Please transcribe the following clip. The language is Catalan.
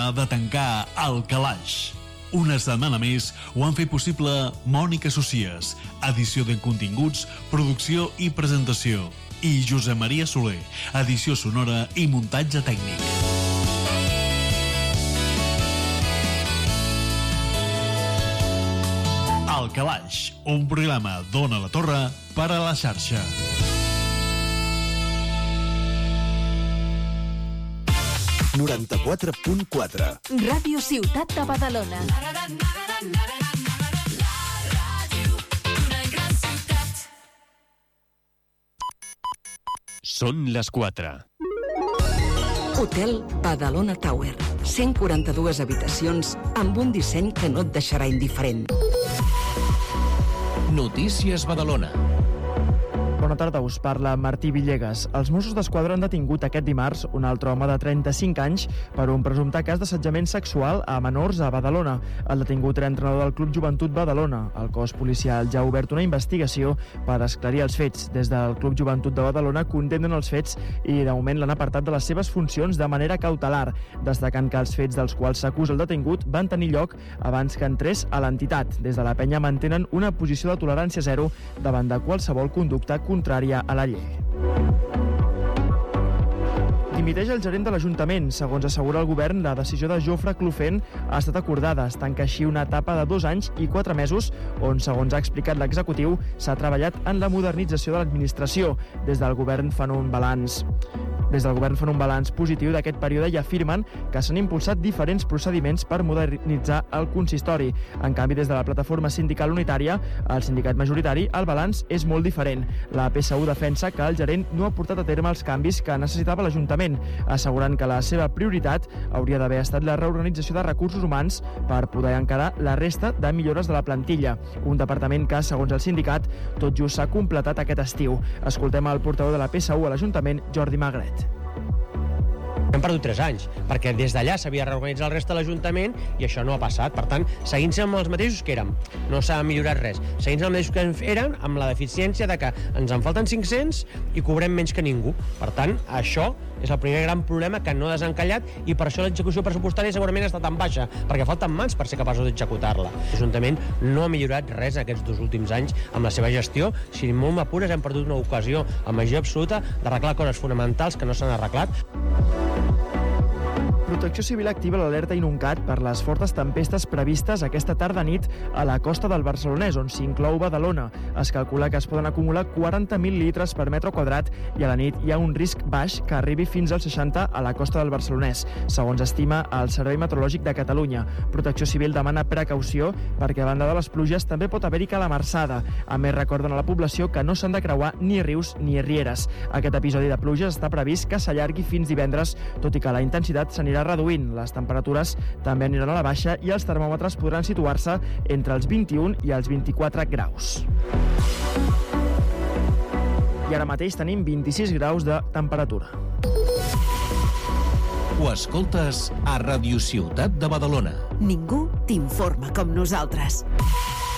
l'hora de tancar el calaix. Una setmana més ho han fet possible Mònica Socies, edició de continguts, producció i presentació, i Josep Maria Soler, edició sonora i muntatge tècnic. El Calaix, un programa d'Ona la Torre per a la xarxa. Ràdio Ciutat de Badalona. Són les 4. Hotel Badalona Tower. 142 habitacions amb un disseny que no et deixarà indiferent. Notícies Badalona. Bona tarda, us parla Martí Villegas. Els Mossos d'Esquadra han detingut aquest dimarts un altre home de 35 anys per un presumpte cas d'assetjament sexual a menors a Badalona. El detingut era entrenador del Club Joventut Badalona. El cos policial ja ha obert una investigació per esclarir els fets. Des del Club Joventut de Badalona condemnen els fets i de moment l'han apartat de les seves funcions de manera cautelar, destacant que els fets dels quals s'acusa el detingut van tenir lloc abans que entrés a l'entitat. Des de la penya mantenen una posició de tolerància zero davant de qualsevol conducta contrària a la llei. Dimiteix el gerent de l'Ajuntament. Segons assegura el govern, la decisió de Jofre Clofent ha estat acordada. Es tanca així una etapa de 2 anys i 4 mesos on, segons ha explicat l'executiu, s'ha treballat en la modernització de l'administració. Des del govern fan un balanç positiu d'aquest període i afirmen que s'han impulsat diferents procediments per modernitzar el consistori. En canvi, des de la plataforma sindical unitària, el sindicat majoritari, el balanç és molt diferent. La PSU defensa que el gerent no ha portat a terme els canvis que necessitava l'Ajuntament, assegurant que la seva prioritat hauria d'haver estat la reorganització de recursos humans per poder encarar la resta de millores de la plantilla. Un departament que, segons el sindicat, tot just s'ha completat aquest estiu. Escoltem el portaveu de la PSU a l'Ajuntament, Jordi Magret. Hem perdut 3 anys, perquè des d'allà s'havia reorganitzat el reste de l'Ajuntament i això no ha passat. Per tant, seguint amb els mateixos que érem. No s'ha millorat res. Seguint amb els mateixos que érem, amb la deficiència de que ens en falten 500 i cobrem menys que ningú. Per tant, això és el primer gran problema que no ha desencallat i per això l'execució pressupostària segurament està tan baixa, perquè falten mans per ser capaços d'executar-la. L'Ajuntament no ha millorat res aquests 2 últims anys amb la seva gestió. Si molt m'apures, hem perdut una ocasió amb majoria absoluta d'arreglar coses fonamentals que no s'han arreglat. Protecció Civil activa l'alerta Inuncat per les fortes tempestes previstes aquesta tarda-nit a la costa del Barcelonès, on s'inclou Badalona. Es calcula que es poden acumular 40.000 litres per metre quadrat i a la nit hi ha un risc baix que arribi fins als 60 a la costa del Barcelonès, segons estima el Servei Meteorològic de Catalunya. Protecció Civil demana precaució perquè a banda de les pluges també pot haver-hi calamarsada. A més, recorden a la població que no s'han de creuar ni rius ni rieres. Aquest episodi de pluges està previst que s'allargui fins divendres, tot i que la intensitat s'anirà reduint. Les temperatures també aniran a la baixa i els termòmetres podran situar-se entre els 21 i els 24 graus. I ara mateix tenim 26 graus de temperatura. Ho escoltes a Ràdio Ciutat de Badalona. Ningú t'informa com nosaltres.